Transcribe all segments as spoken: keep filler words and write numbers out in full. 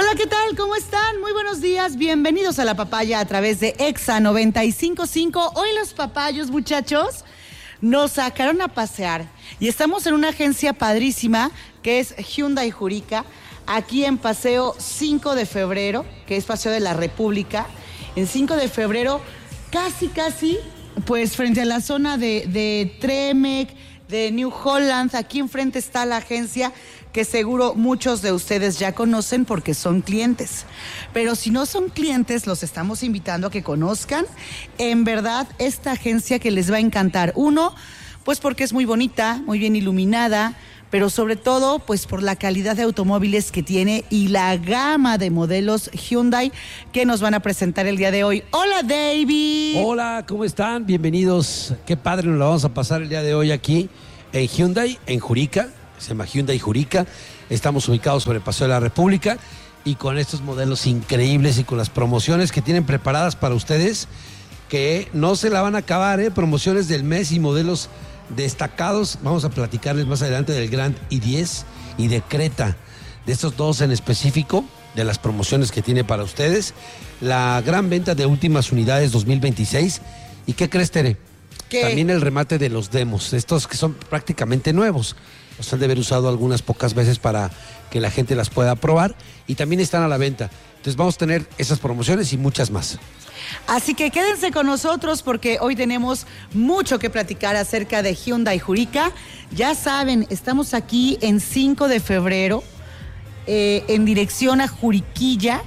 Hola, ¿qué tal? ¿Cómo están? Muy buenos días. Bienvenidos a La Papaya a través de Exa noventa y cinco punto cinco. Hoy los papayos, muchachos, nos sacaron a pasear y estamos en una agencia padrísima que es Hyundai Jurica, aquí en Paseo cinco de febrero, que es Paseo de la República. En cinco de febrero, casi, casi, pues frente a la zona de, de Tremec, de New Holland, aquí enfrente está la agencia que seguro muchos de ustedes ya conocen porque son clientes. Pero si no son clientes, los estamos invitando a que conozcan en verdad esta agencia que les va a encantar. Uno, pues porque es muy bonita, muy bien iluminada, pero sobre todo, pues por la calidad de automóviles que tiene y la gama de modelos Hyundai que nos van a presentar el día de hoy. Hola, David. Hola, ¿cómo están? Bienvenidos. Qué padre nos la vamos a pasar el día de hoy aquí en Hyundai, en Jurica. Se llama Hyundai Jurica. Estamos ubicados sobre el Paseo de la República y con estos modelos increíbles y con las promociones que tienen preparadas para ustedes, que no se la van a acabar, ¿eh? Promociones del mes y modelos destacados. Vamos a platicarles más adelante del Grand i diez y de Creta, de estos dos en específico, de las promociones que tiene para ustedes. La gran venta de últimas unidades dos mil veintiséis. ¿Y qué crees, Tere? ¿Qué? También el remate de los demos, estos que son prácticamente nuevos. Los han de haber usado algunas pocas veces para que la gente las pueda probar y también están a la venta. Entonces vamos a tener esas promociones y muchas más. Así que quédense con nosotros porque hoy tenemos mucho que platicar acerca de Hyundai Jurica. Ya saben, estamos aquí en cinco de febrero, eh, en dirección a Juriquilla,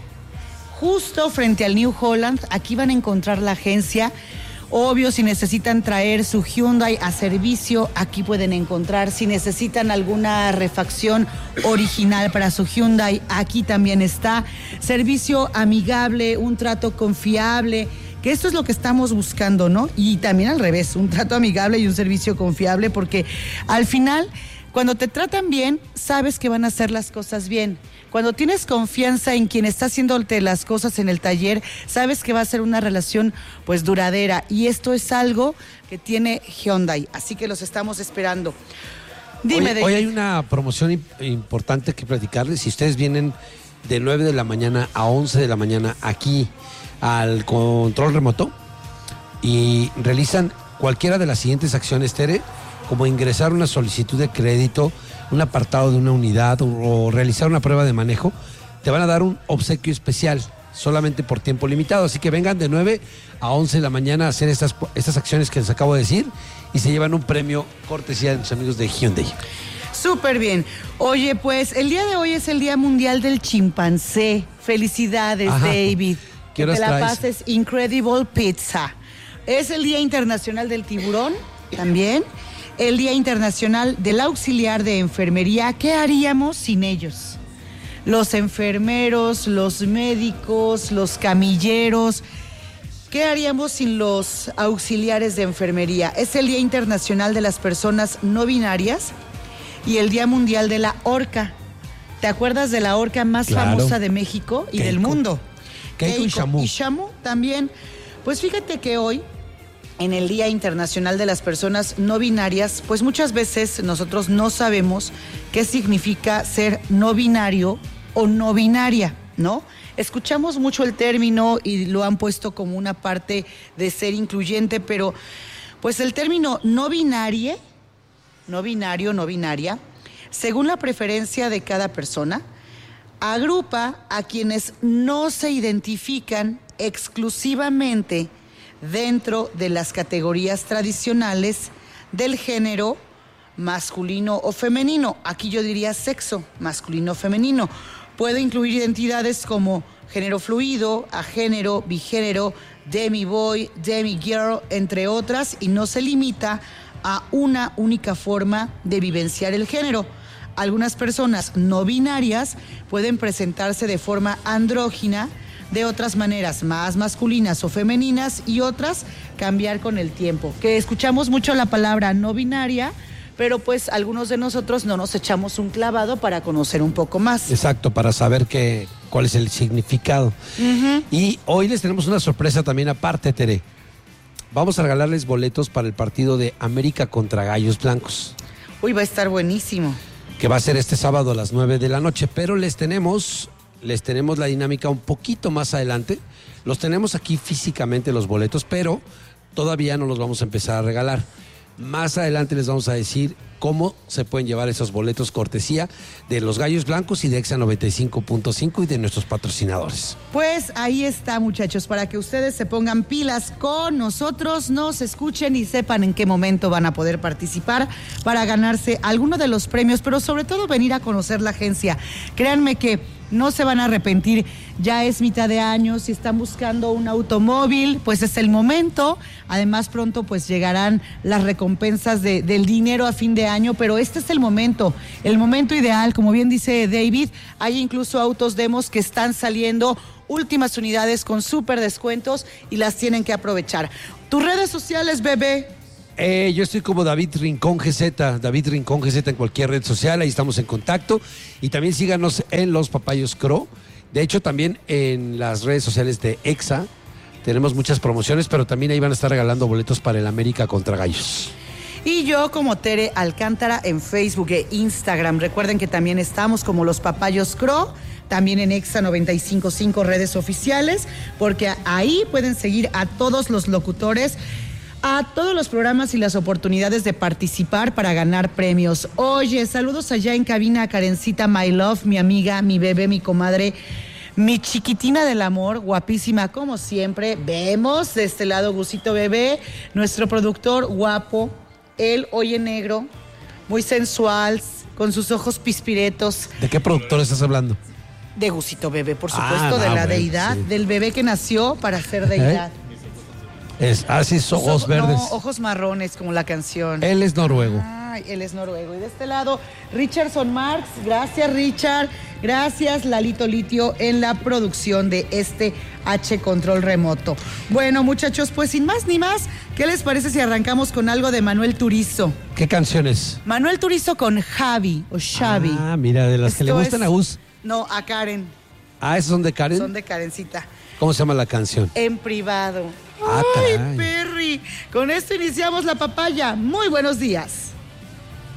justo frente al New Holland. Aquí van a encontrar la agencia. Obvio, si necesitan traer su Hyundai a servicio, aquí pueden encontrar. Si necesitan alguna refacción original para su Hyundai, aquí también está. Servicio amigable, un trato confiable, que esto es lo que estamos buscando, ¿no? Y también al revés, un trato amigable y un servicio confiable, porque al final, cuando te tratan bien, sabes que van a hacer las cosas bien. Cuando tienes confianza en quien está haciéndote las cosas en el taller, sabes que va a ser una relación pues duradera. Y esto es algo que tiene Hyundai. Así que los estamos esperando. Dime, hoy, hoy hay una promoción imp- importante que platicarles. Si ustedes vienen de nueve de la mañana a once de la mañana aquí al control remoto y realizan cualquiera de las siguientes acciones, Tere, como ingresar una solicitud de crédito, un apartado de una unidad o, o realizar una prueba de manejo, te van a dar un obsequio especial solamente por tiempo limitado. Así que vengan de nueve a once de la mañana a hacer estas, estas acciones que les acabo de decir y se llevan un premio cortesía de los amigos de Hyundai. Súper bien. Oye, pues el día de hoy es el Día Mundial del Chimpancé. Felicidades, Ajá. David. ¿Qué que te la traes? pases Incredible Pizza. Es el Día Internacional del Tiburón también. El Día Internacional del Auxiliar de Enfermería. ¿Qué haríamos sin ellos? Los enfermeros, los médicos, los camilleros. ¿Qué haríamos sin los auxiliares de enfermería? Es el Día Internacional de las Personas No Binarias y el Día Mundial de la Orca. ¿Te acuerdas de la orca más claro. famosa de México y Keiko. del mundo? Keiko, Keiko y Shamu. Y Shamu también. Pues fíjate que hoy, en el Día Internacional de las Personas No Binarias, pues muchas veces nosotros no sabemos qué significa ser no binario o no binaria, ¿no? Escuchamos mucho el término y lo han puesto como una parte de ser incluyente, pero pues el término no binarie, no binario, no binaria, según la preferencia de cada persona, agrupa a quienes no se identifican exclusivamente dentro de las categorías tradicionales del género masculino o femenino. Aquí yo diría sexo, masculino o femenino. Puede incluir identidades como género fluido, agénero, bigénero, demi-boy, demi-girl, entre otras, y no se limita a una única forma de vivenciar el género. Algunas personas no binarias pueden presentarse de forma andrógina, de otras maneras más masculinas o femeninas, y otras cambiar con el tiempo. Que escuchamos mucho la palabra no binaria, pero pues algunos de nosotros no nos echamos un clavado para conocer un poco más. Exacto, para saber qué, cuál es el significado. Uh-huh. Y hoy les tenemos una sorpresa también aparte, Tere. Vamos a regalarles boletos para el partido de América contra Gallos Blancos. Uy, va a estar buenísimo. Que va a ser este sábado a las nueve de la noche, pero les tenemos les tenemos la dinámica un poquito más adelante. Los tenemos aquí físicamente los boletos, pero todavía no los vamos a empezar a regalar. Más adelante les vamos a decir cómo se pueden llevar esos boletos cortesía de los Gallos Blancos y de Exa noventa y cinco punto cinco y de nuestros patrocinadores. Pues ahí está, muchachos, para que ustedes se pongan pilas con nosotros, nos escuchen y sepan en qué momento van a poder participar para ganarse alguno de los premios, pero sobre todo venir a conocer la agencia. Créanme que no se van a arrepentir, ya es mitad de año, si están buscando un automóvil, pues es el momento. Además pronto pues llegarán las recompensas de, del dinero a fin de año, pero este es el momento, el momento ideal, como bien dice David, hay incluso autos demos que están saliendo, últimas unidades con súper descuentos y las tienen que aprovechar. Tus redes sociales, bebé. Eh, yo estoy como David Rincón G Z, David Rincón G Z en cualquier red social, ahí estamos en contacto. Y también síganos en Los Papayos Cro. De hecho, también en las redes sociales de Exa tenemos muchas promociones, pero también ahí van a estar regalando boletos para el América contra Gallos. Y yo como Tere Alcántara en Facebook e Instagram. Recuerden que también estamos como Los Papayos Cro, también en Exa noventa y cinco punto cinco redes oficiales, porque ahí pueden seguir a todos los locutores, a todos los programas y las oportunidades de participar para ganar premios. Oye, saludos allá en cabina a Karencita, my love, mi amiga, mi bebé, mi comadre, mi chiquitina del amor, guapísima como siempre. Vemos de este lado Gusito Bebé, nuestro productor guapo, él hoy en negro, muy sensual, con sus ojos pispiretos. ¿De qué productor estás hablando? De Gusito Bebé, por supuesto, ah, no, de la bueno, deidad, sí. Del bebé que nació para ser deidad. ¿Eh? Es así, ojos So, verdes. No, ojos marrones, como la canción. Él es noruego. Ay, él es noruego. Y de este lado, Richardson Marx. Gracias, Richard. Gracias, Lalito Litio, en la producción de este H Control Remoto. Bueno, muchachos, pues sin más ni más, ¿qué les parece si arrancamos con algo de Manuel Turizo? ¿Qué canciones? Manuel Turizo con Javi o Xavi. Ah, mira, de las Esto que le gustan es... a Gus. No, a Karen. Ah, ¿esos son de Karen? Son de Karencita. ¿Cómo se llama la canción? En privado. Ah, ¡Ay, caray. Perry! Con esto iniciamos la papaya. Muy buenos días.